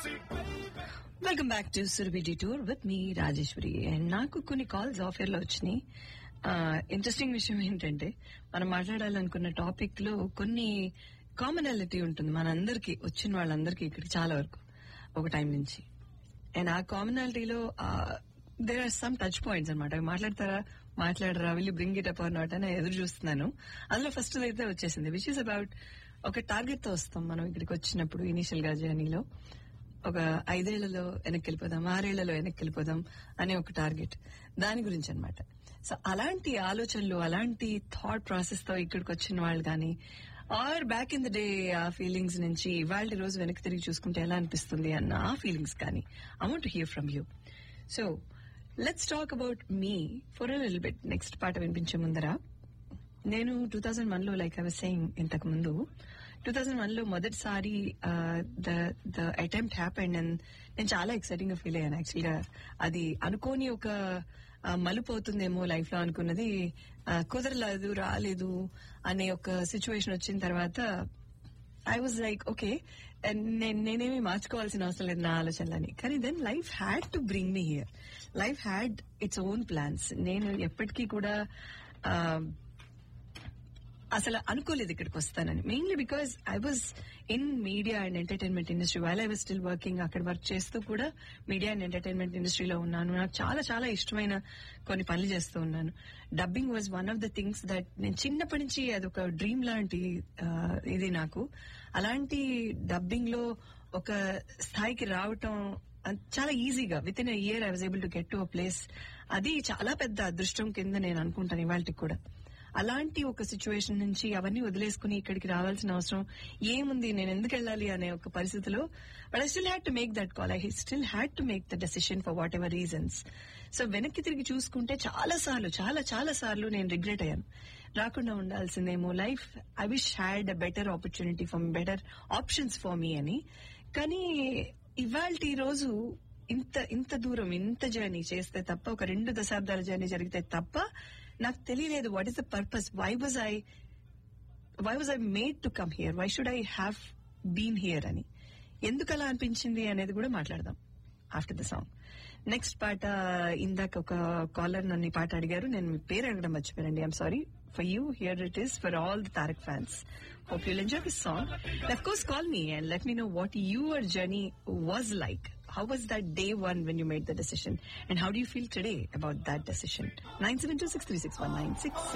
Welcome back to Surabhi detour with me Rajeshwari. And నాకు కొన్ని calls offer లో వచ్చినాయి. ఇంట్రెస్టింగ్ విషయం ఏంటంటే, మనం మాట్లాడాలనుకున్న టాపిక్ లో కొన్ని కామనాలిటీ ఉంటుంది మనందరికి, వచ్చిన వాళ్ళందరికీ ఇక్కడికి చాలా వరకు ఒక టైం నుంచి. అండ్ ఆ కామనాలిటీలో there are some touch points అనమాట. అవి మాట్లాడరా will bring it up or not అని ఎదురు చూస్తున్నాను. అందులో ఫస్ట్ అయితే వచ్చేసింది, విచ్ ఇస్ అబౌట్ ఒక టార్గెట్ తో వస్తాం మనం ఇక్కడికి వచ్చినప్పుడు. ఇనీషియల్ గా జర్నీలో ఒక 5 ఏళ్లలో వెనక్కి వెళ్ళిపోదాం, 6 ఏళ్లలో వెనక్కి వెళ్ళిపోదాం అనే ఒక టార్గెట్, దాని గురించి అనమాట. సో అలాంటి ఆలోచనలు, అలాంటి థాట్ ప్రాసెస్ తో ఇక్కడికి వచ్చిన వాళ్ళు కానీ, are back in the day ఆ ఫీలింగ్స్ నుంచి ఇవాళ రోజు వెనక్కి తిరిగి చూసుకుంటే ఎలా అనిపిస్తుంది అన్న ఆ ఫీలింగ్స్ కానీ I want to hear from you. So let's talk about me for a little bit. Next పాట వినిపించే ముందర, నేను 2001లో లైక్ ఐ వాజ్ సేయింగ్ ఇంతకు ముందు, 2001లో మొదటిసారి ద అటెంప్ట్ హ్యాపెండ్ అండ్ నేను చాలా ఎక్సైటింగ్ గా ఫీల్ అయ్యాను. యాక్చువల్ గా అది అనుకోని ఒక మలుపు అవుతుందేమో లైఫ్ లో అనుకున్నది కుదరలేదు, రాలేదు అనే ఒక సిచ్యువేషన్ వచ్చిన తర్వాత ఐ వాజ్ లైక్ ఓకే, నేనేమి మార్చుకోవాల్సిన అవసరం లేదు నా ఆలోచనలని. కానీ than life had to bring me here. Life had its own plans. నేను ఎప్పటికీ కూడా అసలు అనుకోలేదు ఇక్కడికి వస్తానని. Mainly because I was in media and entertainment industry while I was still working. అక్కడ వర్క్ చేస్తూ కూడా మీడియా అండ్ ఎంటర్టైన్మెంట్ ఇండస్ట్రీలో ఉన్నాను. నాకు చాలా చాలా ఇష్టమైన కొన్ని పనులు చేస్తూ ఉన్నాను. Dubbing was one of the things that నేను చిన్నప్పటి నుంచి అదొక డ్రీమ్ లాంటి ఇది నాకు. అలాంటి డబ్బింగ్ లో ఒక స్థాయికి రావటం చాలా ఈజీగా with in a year I was able to get to a place. అది చాలా పెద్ద అదృష్టం కింద నేను అనుకుంటాను ఇవాళకి కూడా. అలాంటి ఒక సిచ్యువేషన్ నుంచి అవన్నీ వదిలేసుకుని ఇక్కడికి రావాల్సిన అవసరం ఏముంది, నేను ఎందుకు వెళ్ళాలి అనే ఒక పరిస్థితిలో, but I still had to make that call. I still had to make the decision for what ever reasons. So వెనక్కి తిరిగి చూసుకుంటే చాలా సార్లు నేను రిగ్రెట్ అయ్యాను. రాకుండా ఉండాల్సిందేమో life, I wish had a better opportunity for better options for me అని. కానీ ఇవాల్టి రోజు ఇంత దూరం ఇంత జర్నీ చేస్తే తప్ప, ఒక 2 దశాబ్దాల జర్నీ జరిగితే తప్ప నాకు తెలియలేదు what is the purpose. Why was I made to come here, why should I have been here అని, ఎందుకు అలా అనిపించింది అనేది కూడా మాట్లాడదాం ఆఫ్టర్ ద సాంగ్. నెక్స్ట్ పాట, ఇందాక ఒక కాలర్ నన్ను ఈ పాట అడిగారు, నేను మీ పేరు అడగడం మర్చిపోయానండి. I'm sorry for you. Here it is for all the Tarak fans. Hope you'll enjoy this song. And of course, call me and let me know what your journey was like. How was that day one when you made the decision? And how do you feel today about that decision? 972-636-1966.